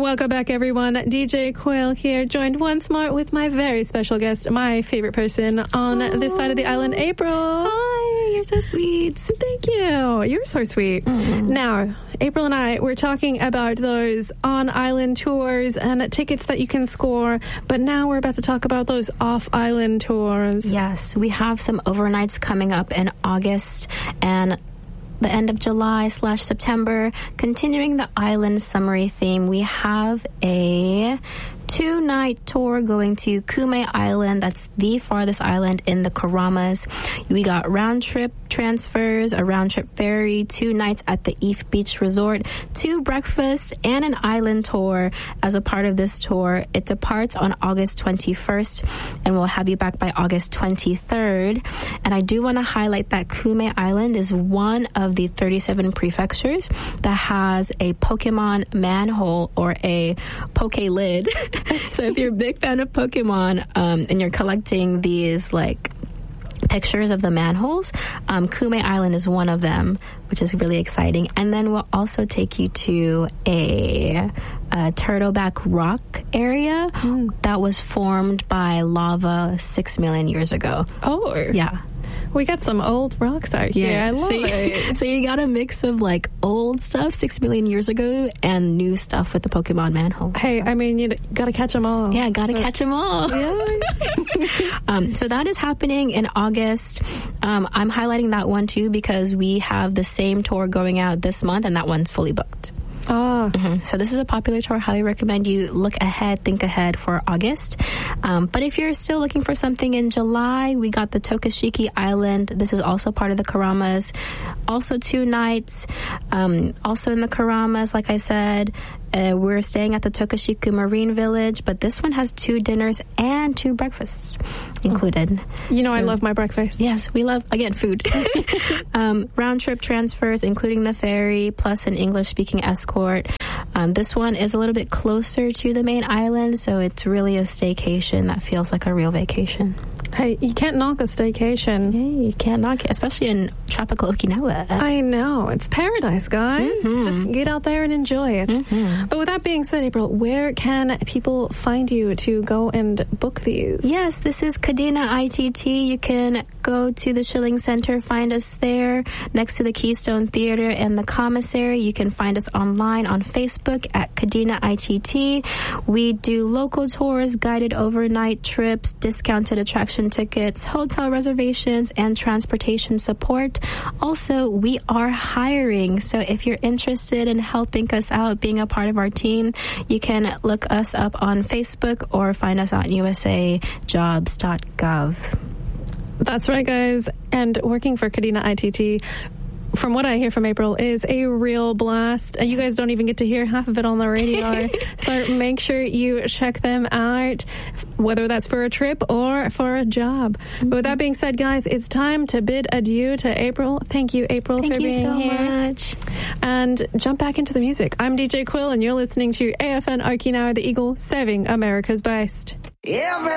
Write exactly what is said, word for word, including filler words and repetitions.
Welcome back, everyone. D J Quail here, joined once more with my very special guest, my favorite person on oh. this side of the island, April. Hi, you're so sweet. Thank you. You're so sweet. Mm. Now, April and I, we're talking about those on-island tours and tickets that you can score, but now we're about to talk about those off-island tours. Yes, we have some overnights coming up in August and the end of July slash September. Continuing the island summary theme, we have a two-night tour going to Kume Island. That's the farthest island in the Keramas. We got round-trip transfers, a round-trip ferry, two nights at the Eve Beach Resort, two breakfasts, and an island tour as a part of this tour. It departs on August twenty-first, and we'll have you back by August twenty-third. And I do want to highlight that Kume Island is one of the thirty-seven prefectures that has a Pokemon manhole or a Poke lid. So if you're a big fan of Pokemon um, and you're collecting these like pictures of the manholes, um, Kume Island is one of them, which is really exciting. And then we'll also take you to a, a turtleback rock area mm. that was formed by lava six million years ago. Oh, yeah. We got some old rocks out here. Yeah. I love so you, it. So you got a mix of like old stuff six million years ago and new stuff with the Pokemon manhole. Hey, so. I mean, you got to catch them all. Yeah, got to but, catch them all. Yeah. um, so that is happening in August. Um, I'm highlighting that one too because we have the same tour going out this month and that one's fully booked. Ah. Mm-hmm. So this is a popular tour. Highly recommend you look ahead, think ahead for August. Um, but if you're still looking for something in July, we got the Tokashiki Island. This is also part of the Keramas. Also two nights. Um, also in the Keramas, like I said, uh, we're staying at the Tokashiku Marine Village, but this one has two dinners and two breakfasts included. You know, so, I love my breakfast. Yes, we love, again, food. um, round trip transfers, including the ferry, plus an English-speaking escort. Um, this one is a little bit closer to the main island, so it's really a staycation that feels like a real vacation. Hey, you can't knock a staycation. Yeah, you can't knock it, especially in tropical Okinawa. I know. It's paradise, guys. Mm-hmm. Just get out there and enjoy it. Mm-hmm. But with that being said, April, where can people find you to go and book these? Yes, this is Kadena I T T. You can go to the Schilling Center, find us there next to the Keystone Theater and the Commissary. You can find us online on Facebook at Kadena I T T. We do local tours, guided overnight trips, discounted attraction tickets, hotel reservations, and transportation support. Also, we are hiring, so if you're interested in helping us out, being a part of our team, you can look us up on Facebook or find us on U S A jobs dot gov. That's right, guys. And working for Kadena I T T, from what I hear from April, is a real blast. You guys don't even get to hear half of it on the radio. So make sure you check them out, whether that's for a trip or for a job. Mm-hmm. But with that being said, guys, it's time to bid adieu to April. Thank you, April, Thank for you being so here. much. And jump back into the music. I'm D J Quill, and you're listening to A F N Okinawa, the Eagle, serving America's best. Every